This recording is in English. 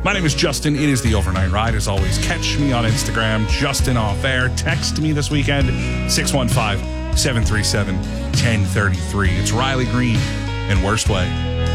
My name is Justin. It is the Overnight Ride. As always, catch me on Instagram, Justin Off Air. Text me this weekend, 615-737-1033. It's Riley Green and Worst Way.